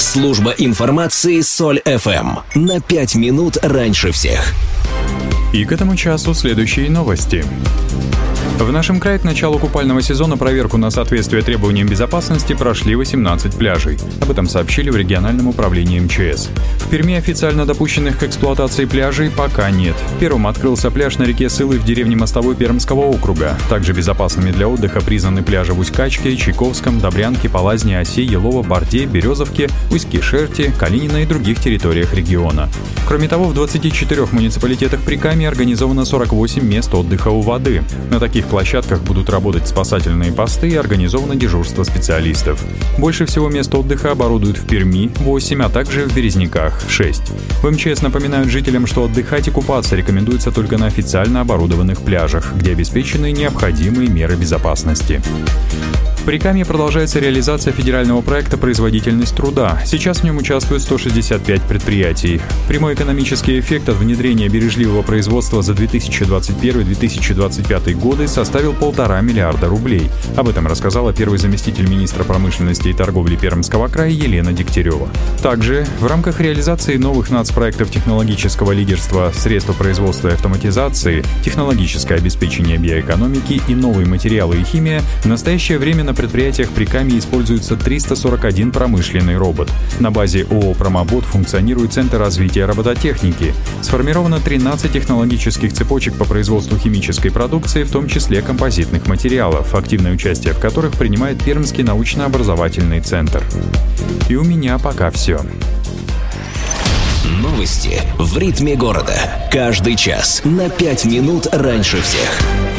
Служба информации Соль ФМ. На 5 минут раньше всех. И к этому часу следующие новости. В нашем крае к началу купального сезона проверку на соответствие требованиям безопасности прошли 18 пляжей. Об этом сообщили в региональном управлении МЧС. В Перми официально допущенных к эксплуатации пляжей пока нет. Первым открылся пляж на реке Сылы в деревне Мостовой Пермского округа. Также безопасными для отдыха признаны пляжи в Усть-Качке, Чайковском, Добрянке, Полазне, Осе, Елово, Борде, Березовке, Усть-Кишерте, Калинино и других территориях региона. Кроме того, в 24 муниципалитетах Прикамья организовано 48 мест отдыха у воды. На таких площадках будут работать спасательные посты и организовано дежурство специалистов. Больше всего мест отдыха оборудуют в Перми – 8, а также в Березниках – 6. В МЧС напоминают жителям, что отдыхать и купаться рекомендуется только на официально оборудованных пляжах, где обеспечены необходимые меры безопасности. В Прикамье продолжается реализация федерального проекта «Производительность труда». Сейчас в нем участвуют 165 предприятий. Прямой экономический эффект от внедрения бережливого производства за 2021-2025 годы составил 1,5 миллиарда рублей. Об этом рассказала первый заместитель министра промышленности и торговли Пермского края Елена Дегтярева. Также в рамках реализации новых нацпроектов технологического лидерства, средства производства и автоматизации, технологическое обеспечение биоэкономики и новые материалы и химия в настоящее время на предприятиях Прикамья используется 341 промышленный робот. На базе ООО «Промобот» функционирует Центр развития робототехники. Сформировано 13 технологических цепочек по производству химической продукции, в том числе композитных материалов, активное участие в которых принимает Пермский научно-образовательный центр. И у меня пока все. Новости в ритме города. Каждый час на 5 минут раньше всех.